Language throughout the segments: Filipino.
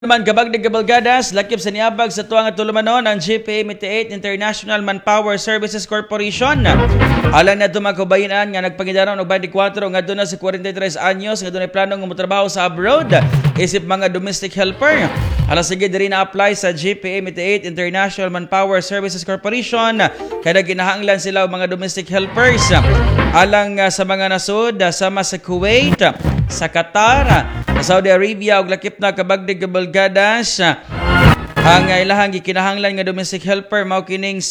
Naman kabag ni Gabalgadas, lakip sa niabag sa tuwang at tulumanon ang GPA-88 International Manpower Services Corporation. Alang na tumakubayinan nga nagpangidaron og 24 nga doon na sa 43 anyos nga doon ay planong umutrabaho sa abroad isip mga domestic helper. Alang sige diri na apply sa GPA-88 International Manpower Services Corporation kada kinahanglan sila og mga domestic helpers. Alang sa mga nasud sama sa Kuwait, sa Qatar, sa Saudi Arabia ug lakip na kabag ni Gabalgadas ang ilahang gikinahanglan nga domestic helper mao kining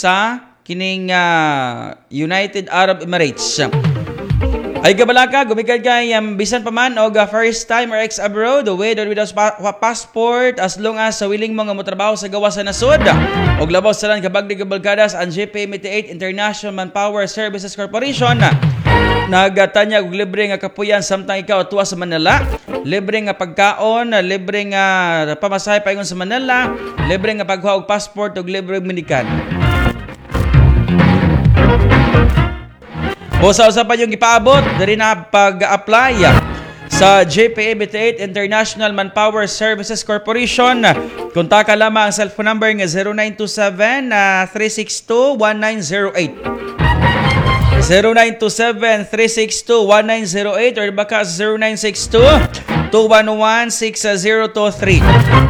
United Arab Emirates. Ay kabalaka, gumikad kay bisan pa man og first time or ex-abroad with or without passport as long as sa willing mo nga motrabaho sa gawas sa nasud. Og labaw sa lang kabag ni Gabalgadas ang GPA-88 International Manpower Services Corporation nagatanya og libre nga kapuyan samtang ikaw tuwa sa Manila, libre nga pagkaon, libre nga pamasahe paingon sa Manila, libre nga pagkuha og passport ug libre medical. O sa usa pa yung ipaabot diri na pag-apply sa GPA-88 International Manpower Services Corporation. Kontak ka lamang ang cellphone number nga 0927-362-1908. 0927-362-1908 or baka 0962-211-6023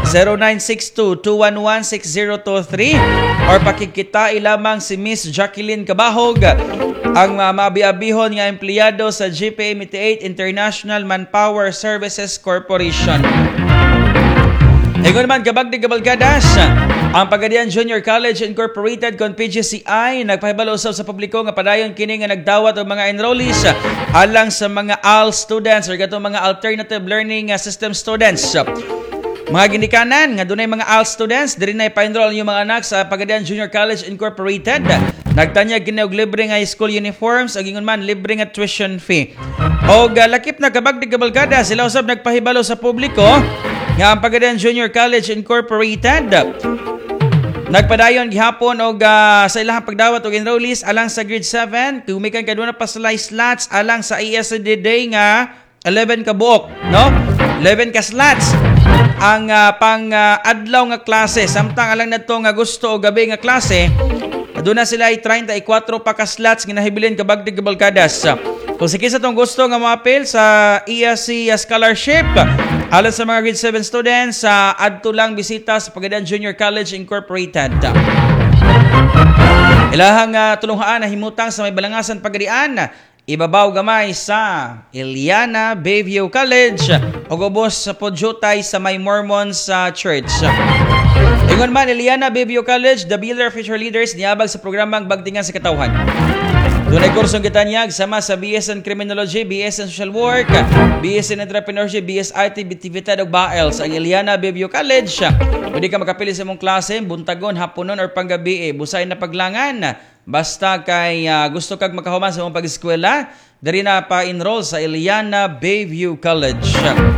0962-211-6023 or pakikita ilamang si Miss Jacqueline Cabahog ang mabiabihon nga empleyado sa GPA-88 International Manpower Services Corporation. Ingon naman kabag ni Gabalgadas, ang Pagadian Junior College Incorporated kon PGCI nagpahibalo usab sa publiko nga padayon kini nga nagdawat og mga enrollees alang sa mga AL students or katong mga alternative learning system students. Mga ginikanan nga dunay mga AL students diri na ipa-enroll yung mga anak sa Pagadian Junior College Incorporated. Nagtanyag kini og libre nga school uniforms ug ingon man libre nga tuition fee. Og lakip na kabag ni Gabalgadas, sila usab nagpahibalo sa publiko nga ang Pagadian Junior College Incorporated nagpadayon gihapon og sa ilahang pagdawat og enrollees alang sa grade 7 kung may kaduna pa sila slots alang sa ESD day nga 11 ka buok, no? 11 ka slots ang adlaw nga klase samtang alang nadto nga gusto o gabi nga klase aduna sila ay 34 pa ka slots nga nahibilin kabag ni Gabalgadas. Kung sige sa tong gusto nga moapil sa ESC scholarship alang sa mga grade 7 students adto lang bisita sa Pagadian Junior College Incorporated. Ilahang tulunghaan na himutang sa may Balangasan Pagadian ibabaw gamay sa Eliana Bayview College o ubos sa Podyotay sa may Mormons Church. Ingon man Eliana Bayview College, the Builder Future Leaders niabag sa programang Bagtingan sa Katawhan. Dunay kursong gitanyag sama sa BS in Criminology, BS in Social Work, BS in Entrepreneurship, BS IT, Bitivitad ug BAEL sa Eliana Bayview College. Pwede ka makapili sa imong klase, buntagon, haponon or panggabi. Busay na paglangan. Basta kay gusto kag makahuman sa imong pag-eskwela, diri na pa-enroll sa Eliana Bayview College.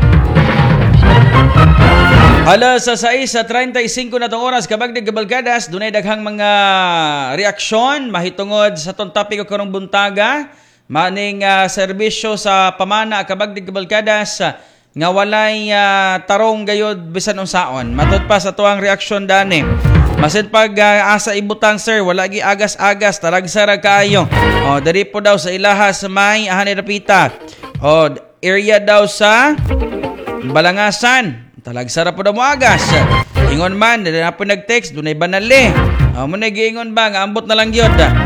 Alas sa 6:35 na tong oras kabag ni Gabalgadas, dunay daghang mga reaksyon mahitungod sa tong topic karong buntaga maning serbisyo sa pamana kabag ni Gabalgadas nga walay tarong gayod bisan unsaon. Matud pa sa tuang reaksyon dani. Masid pag asa ibutang sir, wala gi agas-agas talagsara kaayo. O diri po daw sa ilaha sa may ahan Rapita. O area daw sa Balangasan. Talagsara po na mo agas. Ingon man, na po nag-text, dunay banali. Muna giingon ba, nga ambot na lang yun.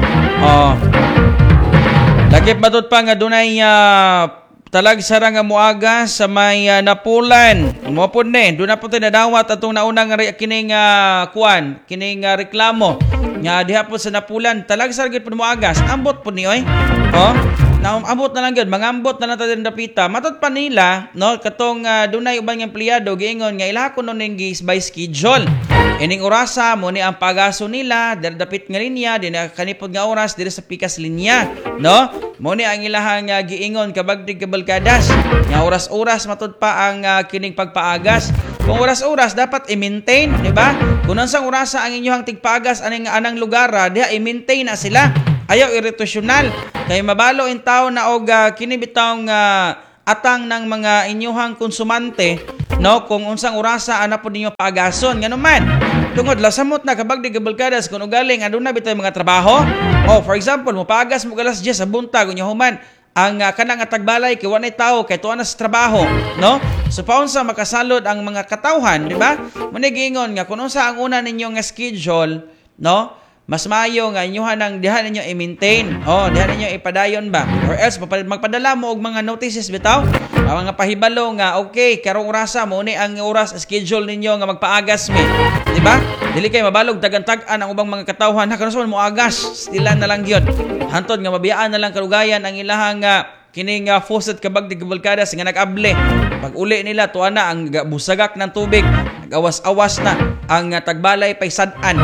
Lakip matut pa nga dunay talagsara nga mo agas sa may napulan. Mo po doon na po tinadawat atong naunang kining reklamo. Nga diha po sa napulan, talagsara gid po mo agas. Ambot po ni oy. Ambot na lang yun, mangambot na lang tayo Rapita. Matot pa nila, no, katong dunay ubang empleyado, giingon nga ilako nun ng by schedule. Ining orasa mo ni ang pagaso nila, dapit nga linya, din kanipod nga oras, diri sa pikas linya, no? Mo ni ang ilahang giingon kabag ni Gabalgadas, nga oras-oras matot pa ang kining pagpaagas. Kung oras-oras dapat i-maintain, di ba? Kung nansang orasa ang inyong tigpaagas anang lugar, diha i-maintain na sila. Ayaw iritasyonal kay mabalo in tao na og kini bitawng atang ng mga inyuhang konsumante no, kung unsang orasa ana po ninyo paagason ngano man. Tungod lasamot na kabag di kabalkadas kung ugaling aduna bitay mga trabaho. Oh, for example, mo paagas mo galas 10 sa buntag unya human ang kanang tagbalay kay wanay tao kay tuwa na sa trabaho, no? So paunsa makasalod ang mga katawhan, di ba? Muna giingon nga kung unsa ang una ninyo nga schedule, no? Mas maayo nga inyuhan ang diha ninyo i-maintain. Oh, diha ninyo ipadayon ba? Or else magpadala mo og mga notices bitaw, mga pahibalo nga okay, karong orasa mo ni ang oras schedule ninyo nga magpaagas mi. Di ba? Dili kay mabalog tagantag-an ang ubang mga katawhan ha karon mo agas, stilan na lang gyud. Hantod nga mabiyaan na lang kalugayan ang ilahang kining faucet kabag di kabalkadas nga nag-able. Pag uli nila tuwa na ang busagak ng tubig, nag-awas-awas na ang tagbalay pay sad-an.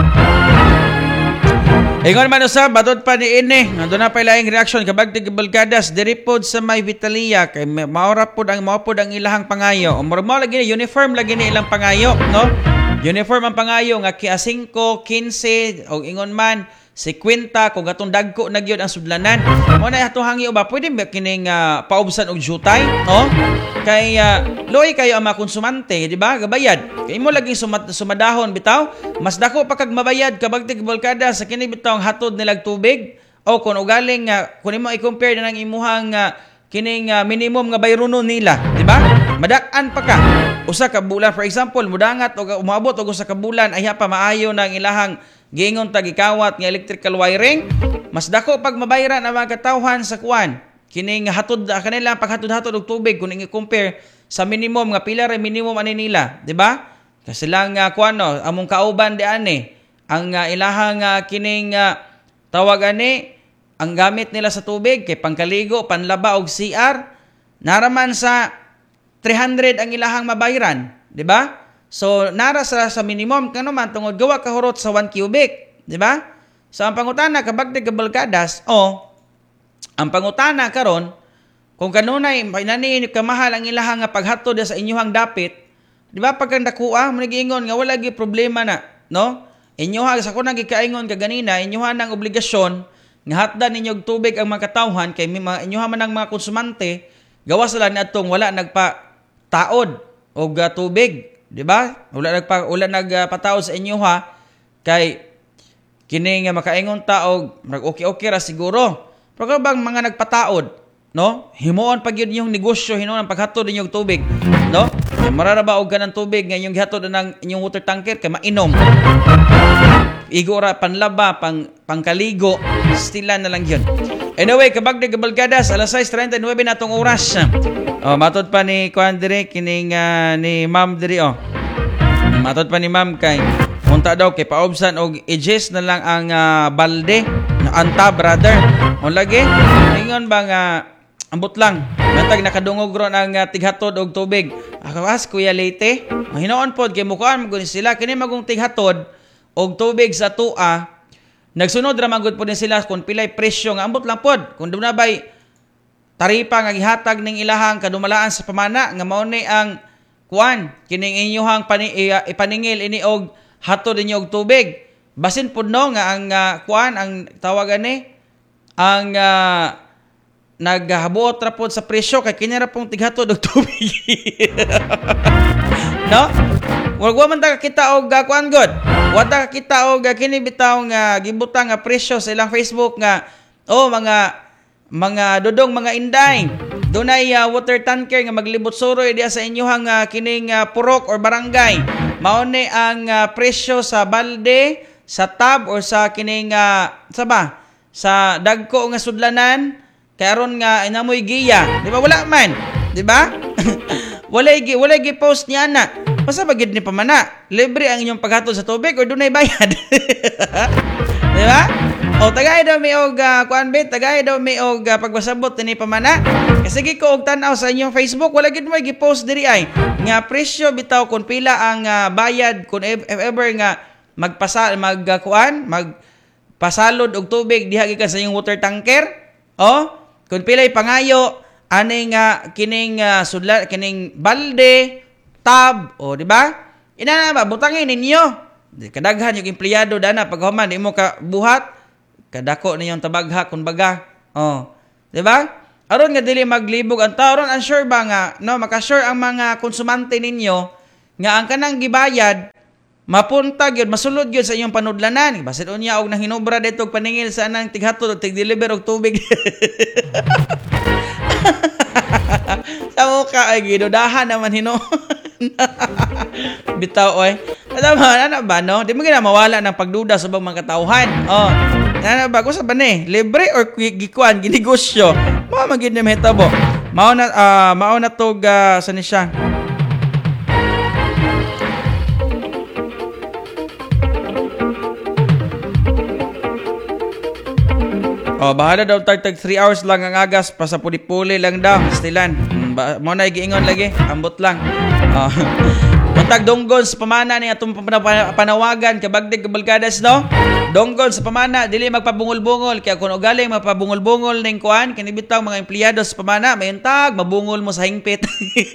Ingon man usab batot pa ni ini, ando na pay laing reaction kabag di kabalkadas diri pod sa may Vitalia kay maura pod ang ilahang pangayo. O mo lagi ni uniform lagi ni ilang pangayo, no? Uniform ang pangayo nga kia 5, 15 o ingon man si kwenta kung atong dagko na gyud ang sudlanan. Mo na atong hangyo ba pwede ba kining paubsan og jutay, no? Kay loy kayo ang mga konsumante, di ba? Gabayad. Kay mo laging sumadahon bitaw, mas dako pa kag mabayad kabag tigbalkada sa kini bitaw ang hatod nilag tubig o kun ugaling kun imo i-compare na ng imuhang kining minimum nga bayrono nila, di ba? Madak-an pa ka. Usa ka bulan for example, mudangat o umabot og usa ka bulan ay pa maayo na ang ilahang giingon tag ikawat nga electrical wiring, mas dako pag mabayaran ang mga katawhan sa kuan. Kining hatod kanila paghatod-hatod og tubig kung i-compare sa minimum nga pila ra minimum ani nila, di ba? Kasi lang kuan no, among kauban di ani ang ilahang kining tawag ani ang gamit nila sa tubig kay pangkaligo, panlaba og CR naraman sa 300 ang ilahang mabayaran, di ba? So nara sa minimum kano man tungod gawa ka hurot sa 1 cubic, di ba? So ang pangutana kabag di kabalkadas ang pangutana karon kung kanunay pinani kamahal ang ilahang paghatod sa inyuhang dapit, di ba pagkang dakuha mo nagiingon nga wala gi problema na, no? Inyuha sa kunang gikaingon kaganina, inyuha nang obligasyon nga hatdan ninyo og tubig ang mga katawhan kay inyuha man ang mga konsumante gawas sila niadtong wala nagpa-taod og tubig, di ba? Wala nagpataod sa inyuha kay kini nga makaingon ta og okay ra siguro. Pero bang mga nagpataod, no? Himuon pag yun yung negosyo, hinuon ang paghatod ninyong tubig, no? Mararaba og ganang tubig nga inyong gihatod ng inyong water tanker kay mainom. Igora panlaba, pangkaligo, stilan na lang yun. Anyway, kabag di kabalkadas, alas 6:39 natong oras. Matod pa ni kuan diri kining ni Ma'am diri Matod pa ni Ma'am kay punta daw kay paubsan og edges na lang ang balde na anta brother. O lagi, ingon ba nga ambot lang. Matag nakadungog ron ang tighatod og tubig. Akawas Kuya Leyte, hinoon pod kay mukuan magun sila kini magong tighatod og tubig sa tua. Nagsunod ra magud pod sila kung pilay presyo nga ambot lang pod. Kung duna bay taripa nga gihatag ning ilahang kadumalaan sa pamana nga mao ni ang kuan kining inyuhang ipaningil ini og hatod ninyo og tubig. Basin pod no nga ang kuan ang tawagan ni ang naghabuot ra pod sa presyo kay kini ra pong tighatod og tubig. No? Wa man ta kita og kuan god. Wa ta kita og kini bitaw nga gibutang nga presyo sa ilang Facebook nga mga dodong mga inday. Dunay water tanker nga maglibot suroy diha sa inyohang kining purok or barangay. Mao ni ang presyo sa balde, sa tab or sa kining sa dagko nga sudlanan karon nga inamoy giya, di ba wala man, di ba? walay gi post niya na. Basta bagid ni pamana, libre ang inyong paghatod sa tubig or dunay bayad. Di ba? O tagay daw mi og kuan bet, tagay daw mi og pagbasabot ni pamana. Kasi gi ko og tan-aw sa inyong Facebook, wala gid mo gi-post diri ay nga presyo bitaw kung pila ang bayad kung if ever nga magpasalod og tubig diha gikan sa inyong water tanker. Kung pilay pangayo ani nga kining sudlan kining balde, tab, di ba? Ina na ba butangin ninyo. Kadaghan yung empleyado dana paghuman di mo ka buhat kadako ninyong tabagha kun baga. Di ba? aron nga dili maglibog ang tao, aron unsure ba nga no makasure ang mga konsumante ninyo nga ang kanang gibayad mapunta gyud masulod gyud sa inyong panudlanan. Basit unya og nang hinubra dito og paningil sa anang tighatod og tig-deliver og tubig. Sa muka ay gidudahan naman hino. Bitaw oy. Alam mo ano ba no? Di mo gina mawala ng pagduda sa mga katauhan. Oh. Ano ba ko sa bane? Libre or gikuan ginegosyo? Mao man gid na mahitabo. Mao na tog sa ni siya. Oh, bahala daw tag 3 hours lang ang agas pa sa puli-puli lang daw. Stilan. Mo na giingon lagi, ambot lang. Oh. Matag donggon sa pamana ni atong panawagan kabagdig kabalkadas no. Donggon sa pamana dili magpabungol-bungol kaya kun ugaling magpabungol-bungol ning kuan kini bitaw mga empleyado sa pamana mayuntag mabungol mo sa hingpit.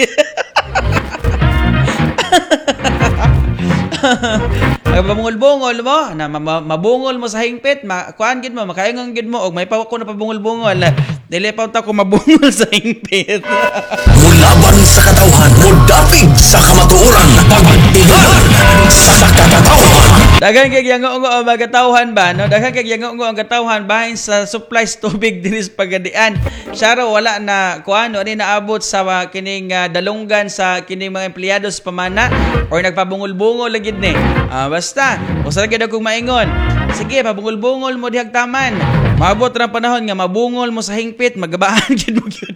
Mabungol-bungol mo na mabungol mo sa hingpit, kuan gid mo, makaingon gid mo og may pa ko na pabungol-bungol. Dili pa ta ko mabungol sa hingpit. Mulaban sa katawhan, mudapig sa kamatuoran, pagtigan sa katawhan. Daghang kay yango-ngo ang katawhan ba, no? Daghang kay yango-ngo ang katawhan bahin sa supplies tubig dinis pagadian. Syaro wala na kuano ani naabot sa kining dalunggan sa kining mga empleyado sa pamana or nagpabungol-bungol lagi ni. Basta, usa gyud akong maingon. Sige, pabungol-bungol mo dihag taman. Maabot ra panahon nga mabungol mo sa hingpit, magabaan gyud mo gyud.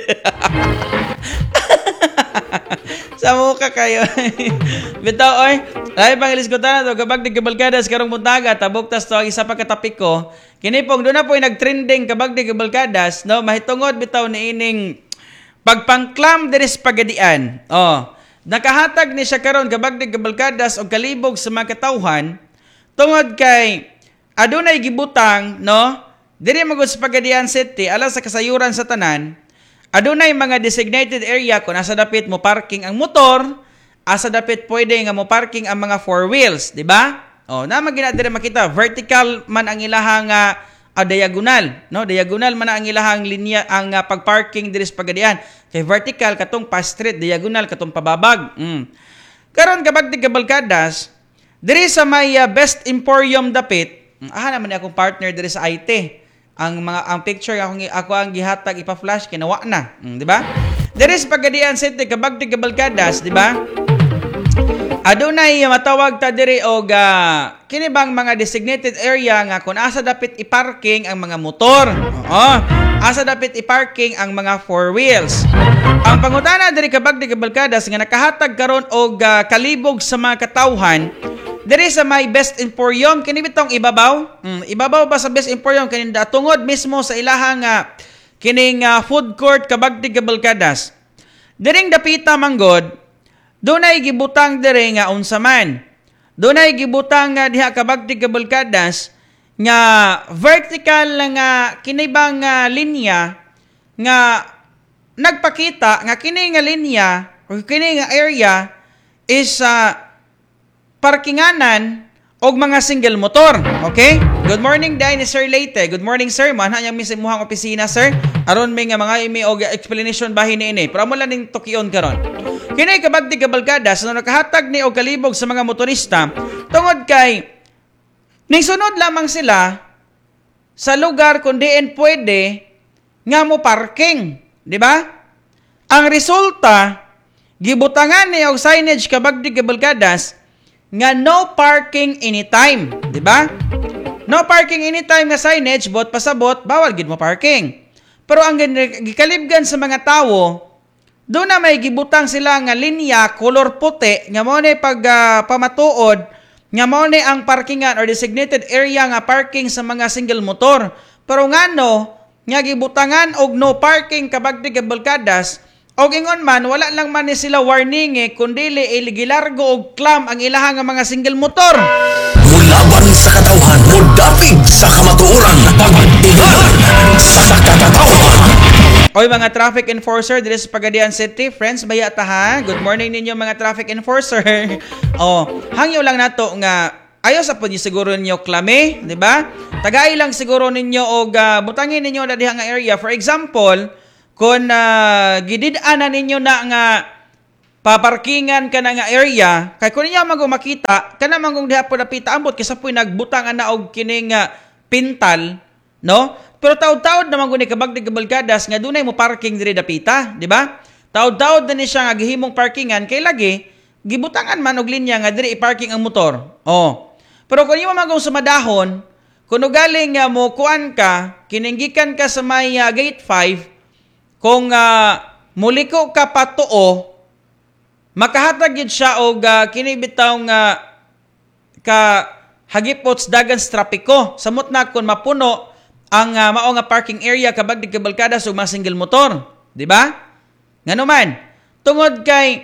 Sa muka kayo. Bitaw oy, ay pangilis ko tanan to kabag di kabalkadas karong buntaga tabuktas to ang isa pa ka topic ko. Kini pong do na po nag-trending kabag di kabalkadas, no, mahitungod bitaw ni ining pagpangklam diri sa pagadian. Oh, nakahatag ni siya karon kabag di kabalkadas og kalibog sa mga katawhan tungod kay adunay gibutang, no, diri magud sa Pagadian City alang sa kasayuran sa tanan. Adunay mga designated area kung asa dapit mo parking ang motor, asa dapit pwede nga mo parking ang mga four wheels, di ba? Oh, na magina dire makita vertical man ang ilahang diagonal, no? Diagonal man ang ilahang linya ang pagparking dire sa Pagadian. Kay vertical katong pa street, diagonal katong pababag. Karon kabag di kabalkadas, dire sa may Best Emporium dapit, naman ni akong partner dire sa IT. Ang picture ako ang gihatag ipa-flash kinawa na, di ba? There is Pagadian City kabag di kabalkadas, di ba? Adunay matawag ta diri og kini bang mga designated area nga kung asa dapit i-parking ang mga motor. Oo. Asa dapit i-parking ang mga four wheels. Ang pangutana diri kabag di kabalkadas nga nakahatag karon og kalibog sa mga katawhan. Diri sa may Best Emporium, kini bitong ibabaw. Ibabaw ba sa Best Emporium kini tungod mismo sa ilahang kining food court kabagdig kabalkadas. Diring dapita manggod, dunay gibutang diri nga unsa man. Dunay gibutang nga diha kabagdig kabalkadas nga vertical nga kini bang linya nga nagpakita nga kini nga linya o kini nga area is parkinganan og mga single motor. Okay? Good morning day ni Sir Leyte. Good morning sir. Manha yang misimuhang opisina sir. Aron may nga mga imi og explanation bahin ni ini. Pero mo lang ning tukion karon. Kini kabagdi kabalkadas no nakahatag ni og kalibog sa mga motorista tungod kay ning sunod lamang sila sa lugar kung diin pwede nga mo parking, di ba? Ang resulta gibutangan ni og signage kabagdi kabalkadas nga no parking anytime, di ba? No parking anytime nga signage, bot pasabot, bawal gid mo parking. Pero ang gikalibgan sa mga tawo, doon na may gibutang sila nga linya, color puti, nga mo ni pag pamatuod, nga mo ni ang parkingan or designated area nga parking sa mga single motor. Pero ngano, nga gibutangan og no parking kabagdi kabalkadas, og ingon man, wala lang man ni sila warning kundili gilargo og clam ang ilahang mga single motor. Mulaban sa katawhan, mudapig sa kamatuoran, pagtigan sa katawhan. Oy mga traffic enforcer diri sa Pagadian City, friends, baya ta ha. Good morning ninyo mga traffic enforcer. Hangyo lang nato nga ayo sa pud siguro ninyo klame, di ba? Tagay lang siguro ninyo og butangin ninyo na diha nga area. For example, kung gidid-anan ninyo na nga paparkingan ka na nga area, kay kung niya makita, kana magong diha po napita ambot, kisa po'y nagbutang na og kining pintal, no? Pero taod-taod naman kung ni kabagdig kabalkadas, nga dunay mo parking diri dapita, di ba? Taod-taod na ni siya nga gihimong parkingan, kay lagi, gibutangan man og linya nga diri i-parking ang motor. Oh. Pero kung niya magong sumadahon, kung galing mo kuan ka, kininggikan ka sa may gate 5, kung muliko ka patuo, makahatag yun siya o kinibitaw nga ka hagipots dagan sa trapiko. Samot na kung mapuno ang mao nga parking area kabagdig kabalkada sa mga single motor. Diba? Nga naman, tungod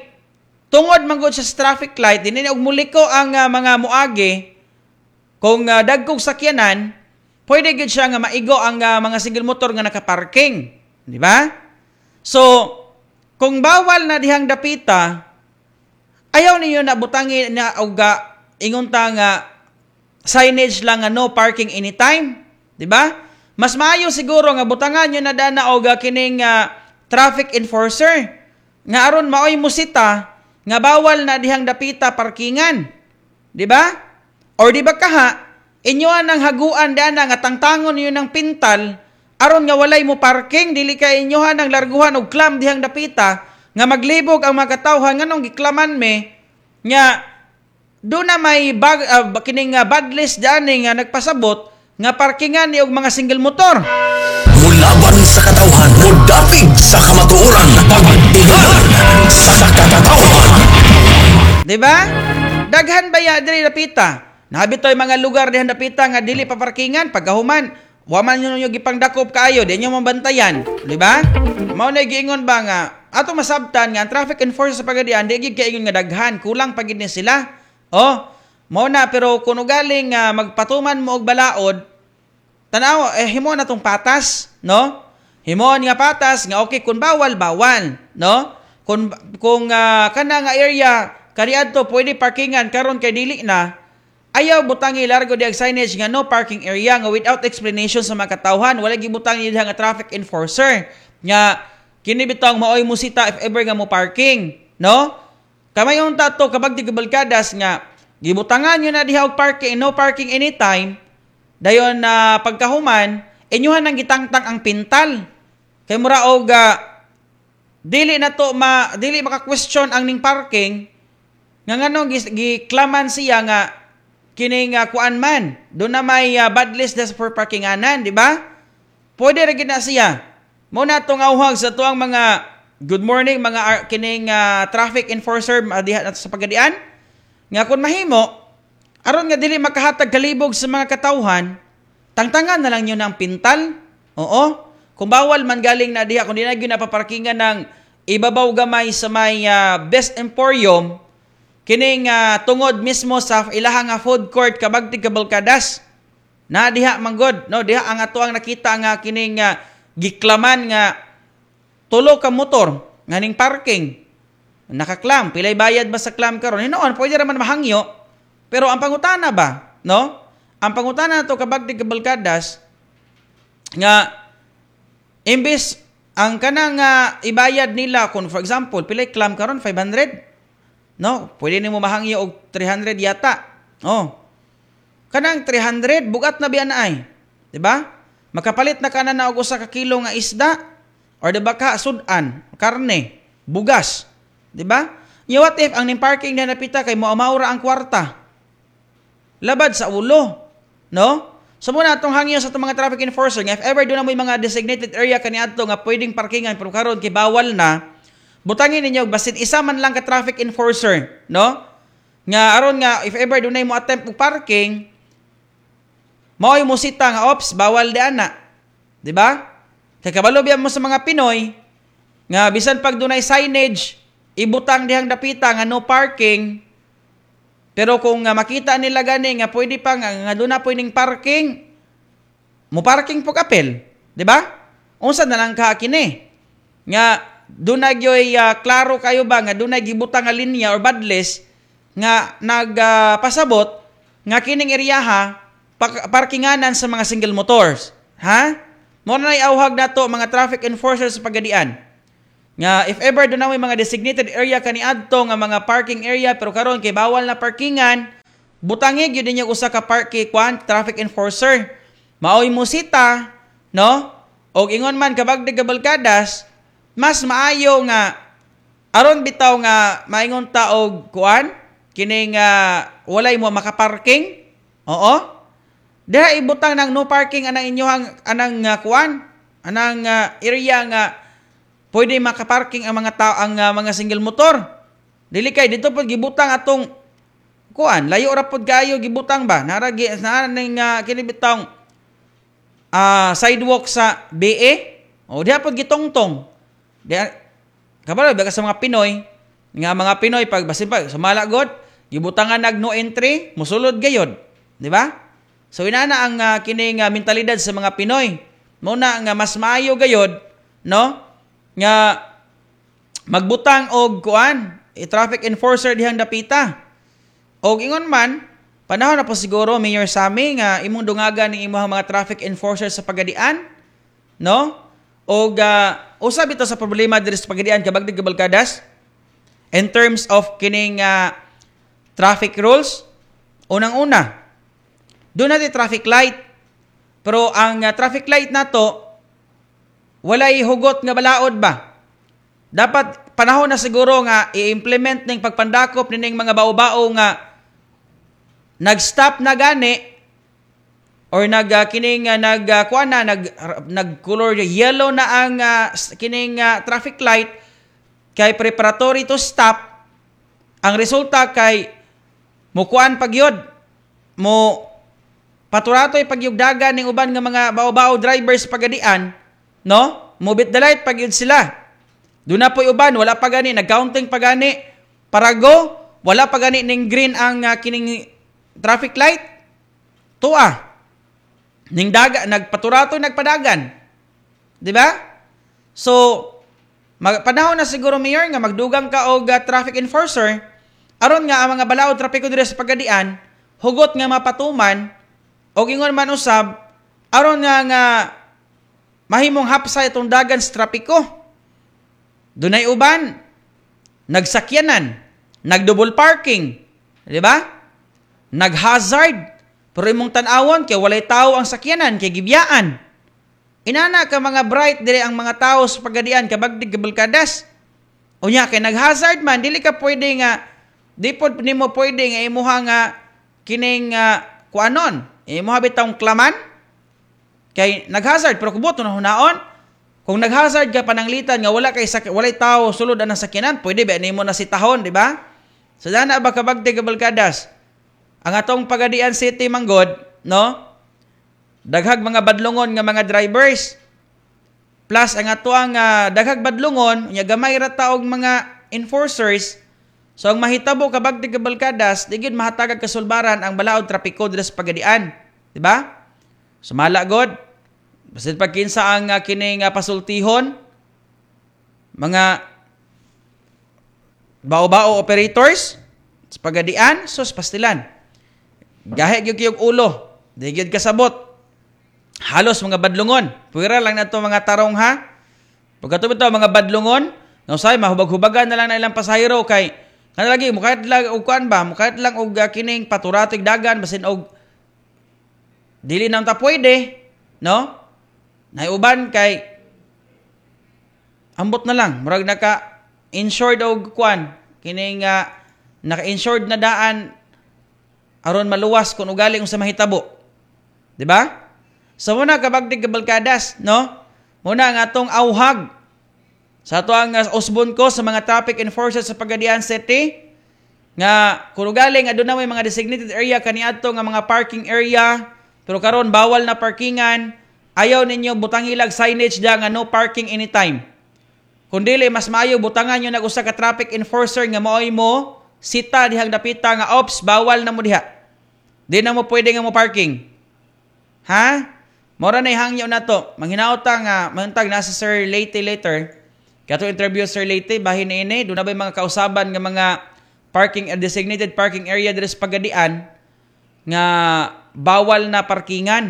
manggod sa traffic light, din og muliko ang mga muagi, kung dagkog sakyanan, pwede gid siya nga maigo ang mga single motor nga nakaparking. Diba? So, kung bawal na dihang dapita, ayaw ninyo na butangi na og ingon ta nga signage lang nga no parking anytime, di ba? Mas maayo siguro nga butangan nyo na dana og kining traffic enforcer nga aron maoy musita nga bawal na dihang dapita parkingan, di ba? Or di ba kaha inyo nang haguan dana nga tangtangon niyo ng pintal aron nga walay mo parking, dili kay inyohan ang larguhan og clam dihang dapita nga maglibog ang mga katawhan nganong giklaman me nga do na may kining bad list dani nga nagpasabot nga parkingan ni og mga single motor. Mulaban sa katawhan, mudapig sa kamatuoran, pagtigan sa katawhan. Di ba? Daghan baya diri dapita. Nabitoy mga lugar dihan dapita nga dili pa parkingan pagkahuman. Waman nyo gipangdakop kaayo, di nyo mabantayan. Di ba? Mao na giingon ba nga, ato masabtan nga, ang traffic enforcer sa pagadian, di gid kaingon nga daghan, kulang pagid ni sila. Oh, mao na, pero kung galing magpatuman mo og balaod, tanaw, himo na tong patas, no? Himoon nga patas, nga okay, kung bawal, bawal, no? Kung kana nga area, kaniadto, pwede parkingan, karon kay dili na, ayaw butangi largo di ang signage nga no parking area nga without explanation sa mga katawhan. Wala gibutangi diha nga traffic enforcer nga kini bitang maoy musita if ever nga mo parking, no? Kamayon tato kabagdig kabalkadas nga gibutangan nyo na diha og parking, no parking anytime. Dayon na pagkahuman, inyuhan nang gitangtang ang pintal. Kay mura og dili maka-question ang ning parking nga ngano giklaman siya nga kining kuan man, doon na may bad list for parkinganan, di ba? Pwede rin na siya. Muna itong auhag sa tuang mga good morning, mga kining traffic enforcer diha sa pagadian. Nga kung mahimo, aron nga dili makahatag kalibog sa mga katawhan, tangtangan na lang yun ng pintal. Oo. Kung bawal man galing na diha, kung di na yun napaparkingan ng ibabaw gamay sa may Best Emporium, kining tungod mismo sa ilahang food court kabagtig kabalkadas na diha manggod, no? Diha ang ato ang nakita nga kining giklaman nga tulo ka motor nga ning parking nakaklam, pilay bayad ba sa clam karon? Hinoon pwede ra man mahangyo, pero ang pangutana ba, no? Ang pangutana nato kabagtig kabalkadas nga imbis ang kanang ibayad nila, kung for example pilay clam karon 500, no, pwede nimo mahangyo og 300 yata. Oh. Kanang 300 bugat na biyan ay. 'Di ba? Makapalit na kana na og usa ka kilo nga isda or di ba ka sudan, karne, bugas. 'Di ba? What if ang ning parking na napita kay maura ang kwarta? Labad sa ulo, no? So muna atong hangyo sa itong mga traffic enforcer nga if ever do na may mga designated area kaniadto nga pwedeng parkingan pero karon kay bawal na, butangin ninyo basin isa man lang ka traffic enforcer, no? Nga aron nga if ever dunay mo attempt og parking, maoy mo sita nga ops bawal di ana. 'Di ba? Kay kabalo biyan mo sa mga Pinoy nga bisan pag dunay signage ibutang dihang dapita nga no parking. Pero kung makita nila gani nga pwede pa nga doon na pwedeng parking, mo parking po kapel, 'di ba? Unsa na lang ka kini? Nga doon na gyoy klaro kayo ba nga doon na gibutang nga linya or bad list nga nagpasabot nga kining area parkinganan sa mga single motors. Ha? mo na iawhag nato mga traffic enforcers sa Pagadian. Nga if ever do na may mga designated area kaniadto nga mga parking area pero karon kay bawal na parkingan, butangig yun din yung usa ka traffic enforcer. Maoy musita, no? Og ingon man kabagdig kabalkadas, mas maayo nga aron bitaw nga maingon ta og kuan kining walay mo makaparking. Oo. Diha ibutang ng no parking anang inyohang anang kuan, anang area nga pwede makaparking ang mga tao ang mga single motor. Dili kay dito pod gibutang atong kuan, layo ra pod kayo gibutang ba? Naragi ning kini bitang sidewalk sa BE. O diha pod gitongtong. Diha kabalo ba sa mga Pinoy, nga mga Pinoy pag basin pa sumala god, gibutangan nag no entry, musulod gayod, di ba? So inana ang kining mentalidad sa mga Pinoy. Muna nga mas maayo gayod, no? Nga magbutang og kuan, traffic enforcer dihang dapita. Og ingon man, panahon na po siguro Mayor Sammy nga imong dungagan ni imong mga traffic enforcer sa Pagadian, no? Og usab ito sa problema diri sa Pagadian kabagdig kabalkadas in terms of kining traffic rules. Unang-una, doon natin traffic light. Pero ang traffic light nato walay hugot nga balaod ba? Dapat panahon na siguro nga i-implement ning pagpandakop nining mga bao-bao nga nag-stop na gani or nag-color yellow na ang kining traffic light kay preparatory to stop. Ang resulta kay mukuan pagyod mo paturatoy pagyugdagan ning uban nga mga bao-bao drivers Pagadian, no? Mobit the light pagyud sila. Doon na po uban wala pa gani nag-counting pa gani para go, wala pa gani ning green ang kining traffic light. Tuwa ning daga nagpaturatoy nagpadagan. Di ba? So panahon na siguro Mayor nga magdugang ka og traffic enforcer aron nga ang mga balaod trapiko diri sa Pagadian hugot nga mapatuman og ingon man usab aron nga mahimong hapsa itong dagan sa trapiko. Dunay uban nagsakyanan, nagdouble parking, di ba? Naghazard, pero imong tan-awon kay walay tao ang sakyanan kay gibiyaan. Inana ka mga bright dire ang mga tao sa Pagadian kabagdig kabalkadas. Unya kay naghazard man dili ka pwede nga di pod nimo pwede nga imuha nga kining kuanon. Imuha bitong klaman kay naghazard pero kubuto na hunaon. Kung naghazard ka pananglitan nga walay tao sulod ang sakyanan, pwede ba nimo na sitahon, di ba? So dana ba kabagdig kabalkadas? Ang atong Pagadian City manggod, no? Daghag mga badlungon nga mga drivers. Plus ang atoang daghag badlungon, nya gamay ra taog mga enforcers. So ang mahitabo kabagdig kabalkadas, di gyud mahatagag kasulbaran ang balaod trapiko diri sa Pagadian, di ba? Sumala god. Basit pagkinsa ang kining pasultihon mga bao-bao operators sa Pagadian, sus pastilan. Gahe gyud kayog ulo, di gyud kasabot. Halos mga badlungon. Puwira lang na ito mga tarong ha. Pagkatubot ito mga badlungon, nausay mahubag-hubagan na lang na ilang pasahero kay kanalagi mukait lang og kuan ba, mukait lang og kining paturatig dagan basin og dili nang ta pwede, no? Naiuban kay ambot na lang murag naka-insured og kuan kining naka-insured na daan aron maluwas kung ugali unsa mahitabo. Di ba? So muna kabagdig kabalkadas, no? Muna ang atong awhag sa ato ang usbon ko sa mga traffic enforcers sa Pagadian City nga kung ugali nga doon na may mga designated area kaniadto nga mga parking area pero karon bawal na parkingan. Ayaw ninyo butang ilag signage da nga no parking anytime. Kung dili mas maayo butangan nyo nag-usa ka traffic enforcer nga maoy mo sita dihang dapita nga ops bawal na mo diha. Di na mo pwede nga mo parking. Ha? Mora na ihangyo na to. Manghinaot nga mantag nasa Sir Leyte later. Kato interview Sir Leyte bahin ini do na ba mga kausaban nga mga parking designated parking area diri sa Pagadian nga bawal na parkingan.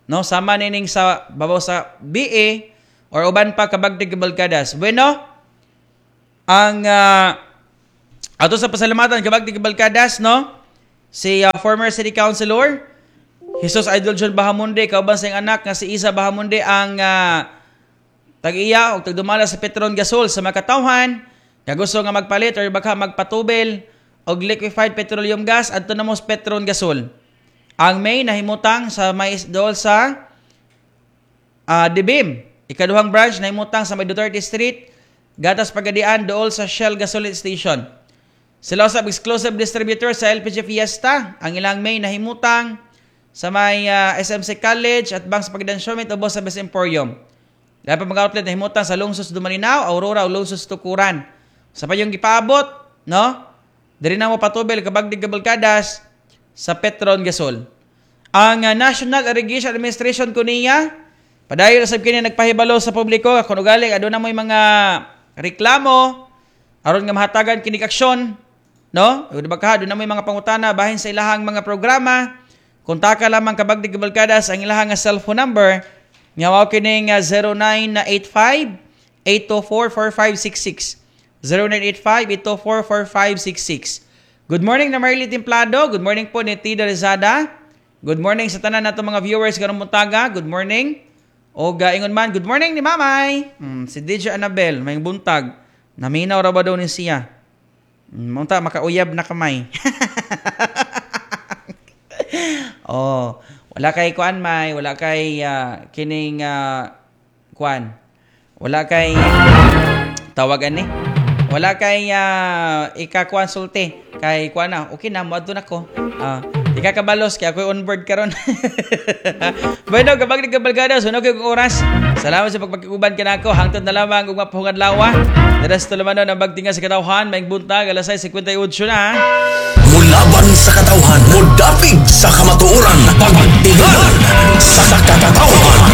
no, sama nining sa babaw sa BA or uban pa kabagdig kabalkadas. Bueno, ang ato sa pasalamatan kabagdig kabalkadas, no, si former city councilor Jesus Idol John Bahamonde, kauban sa iyang anak nga si Isa Bahamonde ang tag-iya o tagdumala sa Petron Gasol sa makatawhan nga gusto nga magpalit or baka magpatubel og liquefied petroleum gas adto na mo sa Petron Gasol. Ang May nahimutang sa may dool sa Dibim. Ikaduhang branch nahimutang sa may Duterte Street, gatas pagadian dool sa Shell Gasoline Station. Sila usab exclusive distributor sa LPG Fiesta. Ang ilang May nahimutang sa may SMC College at Banks Pagadian Summit ubos sa Best Emporium. Dahil pa mag-outlet na himutan sa Lungsos Dumalinaw, Aurora o Lungsos Tukuran. Sa pa yung gipaabot, no? Diri na mo patubel kabagdig kabalkadas sa Petron Gasol. Ang National Irrigation Administration kuniya, padayon sab kini nagpahibalo sa publiko kung ugali aduna mo'y mga reklamo aron nga mahatagan kining aksyon, no? Diba ka, aduna mo'y mga pangutana bahin sa ilahang mga programa. Kontaka lamang kabagdig kabalkadas ang ilahang cellphone number nga mao kining 0985-824-4566. 0985-824-4566. Good morning na Marily Templado. Good morning po ni Tida Rizada. Good morning sa tanan nato mga viewers karong buntaga. Good morning. O ingon man, good morning ni Mamay. Si DJ Annabel, may buntag. Naminaw ra ba daw ni siya? Munta makauyab na kamay. Oh, wala kay kuan may, wala kay kining kuan. Wala kay tawagan ni. Wala kay ika-kuan sulti. Kay kuan na, okay na, moadto na ko. Ikakabalos kay ako on board karon. Bueno, kapag nagkabalgada, sunog yung oras. Salamat sa pagpakikuban ka na ako. Hangtod na lamang kung mapuhungan lawa. Daras tulaman na bagtinga sa katawhan. May buntag, alas 6:58 na. Mulaban sa katawhan, mudapig sa kamatuoran, pagtigan sa katawhan.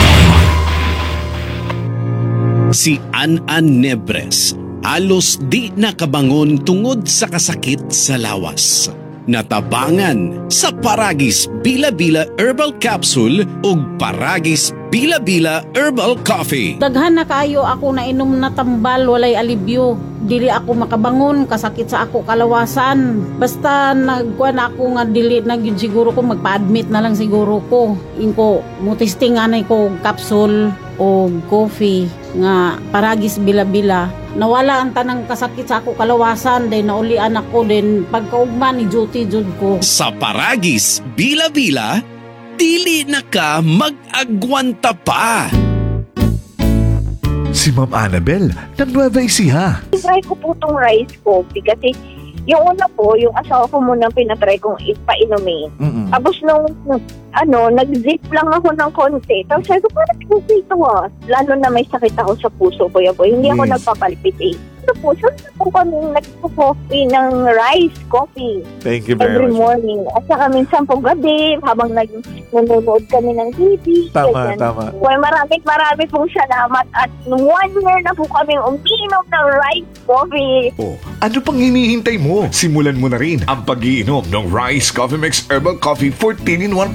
Si An-An Nebres, halos di nakabangon tungod sa kasakit sa lawas. Natabangan sa Paragis Bila-Bila Herbal Capsule ug Paragis Bila-Bila Herbal Coffee. Daghan na kayo ako na inom na tambal, walay alibyo. Dili ako makabangon, kasakit sa ako kalawasan. Basta nagkuhan ako nga dili na gyud siguro ko, magpa-admit na lang siguro ko. Inko, mutistingan ko capsule o coffee nga Paragis Bila-Bila. Nawala ang tanang kasakit sa ako kalawasan, then naulian ako, then pagkaugman ni duty jud ko. Sa Paragis Bila-Bila, dili na ka mag-agwanta pa. Si Ma'am Annabel, ng Nueva Ecija. Try ko po itong rice coffee kasi yung una po, yung asawa ko muna pinatry kong ipainumin. Tapos nung nag-zip lang ako ng konti. Tapos sabi ko, parang coffee ito Lalo na may sakit ako sa puso, kuya boy. Hindi ako nagpapalpit po, saan po kami nagpo-coffee ng rice coffee. Thank you very every much. morning. At saka minsan pong gabi, habang nanonood kami ng TV. Tama. Well, marami pong salamat. At 1 year na po kami umiinom ng rice coffee. Oh, ano pang hinihintay mo? Simulan mo na rin ang pag-iinom ng Rice Coffee Mix Herbal Coffee 14-in-1+1.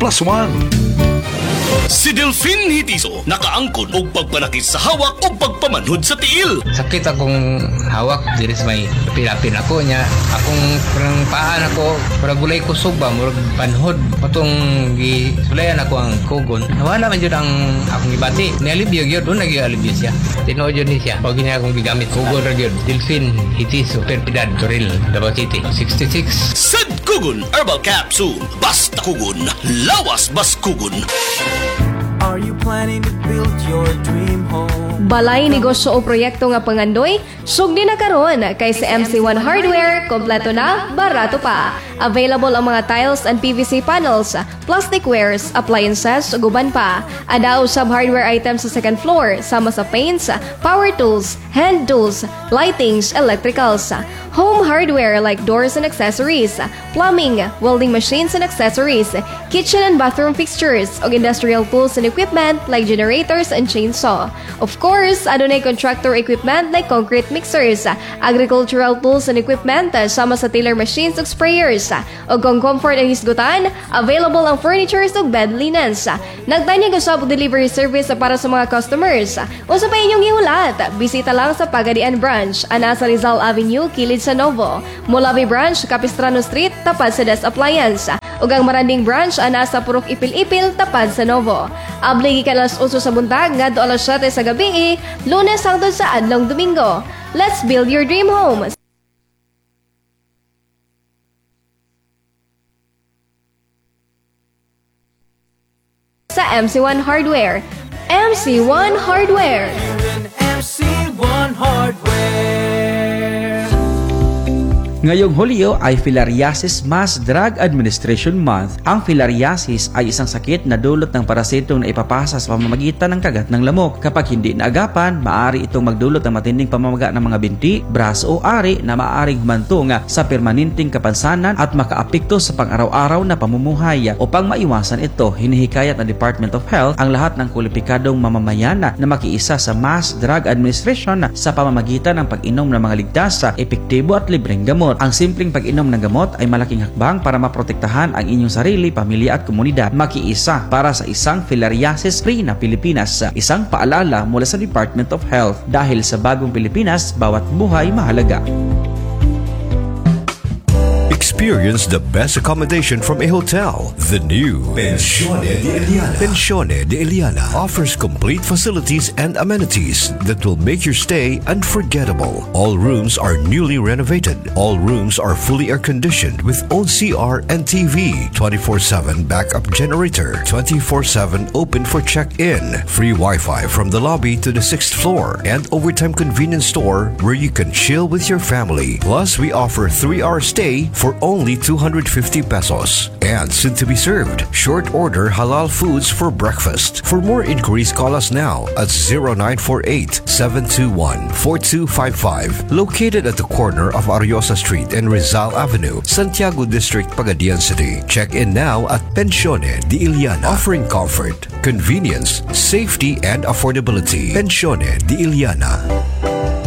Si Delphine Hitiso, nakaangkon og pagpanakit sa hawak o pagpamanhod sa tiil. Sakit akong hawak, diri sa may pilapin ako niya. Akong parang paan ako, para gulay kusog ba, murag panhod. Patong gisulayan ako ang kugon. Nawala man yun ang akong ibati. Nialibyo yun, doon nag-ialibyo siya. Tinood yun niya. Pag niya akong gigamit, kugon ra yun. Delphine Hitiso, Perpidad, Toril, Davao City, 66. Sad Kugon Herbal Capsule. Basta kugon, lawas bas kugon. Are you planning to build your dream home? Balay negosyo o proyekto nga pangandoy, sugdi na karon kay sa MC1 Hardware, kompleto na, barato pa. Available ang mga tiles and PVC panels, plastic wares, appliances, ug uban pa. Ada usab hardware items sa second floor, sama sa paints, power tools, hand tools, lightings, electricals. Home hardware like doors and accessories, plumbing, welding machines and accessories, kitchen and bathroom fixtures, ug industrial tools and equipment like generators and chainsaw. Of course, course, adunay contractor equipment like concrete mixers, agricultural tools and equipment, sama sa tiller machines ug sprayers. O kung comfort ang hisgutan, available ang furnitures ug bed linens. Nagtanyag usab og delivery service para sa mga customers. Usa pa inyong ihulat, bisita lang sa Pagadian Branch, ana sa Rizal Avenue, kilid sa Novo. Mulabi Branch, Capistrano Street, tapad sa Des Appliance. Ug ang Maranding Branch, ana sa Purok Ipil-Ipil, tapad sa Novo. Abli gikan alas 8 sa buntag ngadto alas 7 sa gabi, Lunes hangtod sa adlong Domingo. Let's build your dream home. Sa MC1 Hardware. MC1 Hardware. MC1 Hardware. Ngayong Hulyo ay Filariasis Mass Drug Administration Month. Ang filariasis ay isang sakit na dulot ng parasitong na ipapasa sa pamamagitan ng kagat ng lamok. Kapag hindi naagapan, maaari itong magdulot ng matinding pamamaga ng mga binti, braso o ari na maaaring humantong sa permanenteng kapansanan at makaapekto sa pang-araw-araw na pamumuhay. Upang maiwasan ito, hinihikayat ng Department of Health ang lahat ng kwalipikadong mamamayan na makiisa sa Mass Drug Administration sa pamamagitan ng pag-inom ng mga ligtas, epektibo at libreng gamot. Ang simpleng pag-inom ng gamot ay malaking hakbang para maprotektahan ang inyong sarili, pamilya at komunidad. Makiisa para sa isang filariasis-free na Pilipinas. Isang paalala mula sa Department of Health. Dahil sa bagong Pilipinas, bawat buhay mahalaga. Experience the best accommodation from a hotel. The new Pensione de Eliana. Pensione de Eliana offers complete facilities and amenities that will make your stay unforgettable. All rooms are newly renovated. All rooms are fully air-conditioned with own CR and TV, 24/7 backup generator, 24/7 open for check-in, free Wi-Fi from the lobby to the 6th floor, and overtime convenience store where you can chill with your family. Plus, we offer 3-hour stay for only 250 pesos. And soon to be served, short order halal foods for breakfast. For more inquiries, call us now at 0948-721-4255. Located at the corner of Ariosa Street and Rizal Avenue, Santiago District, Pagadian City. Check in now at Pensione de Eliana, offering comfort, convenience, safety, and affordability. Pensione de Eliana.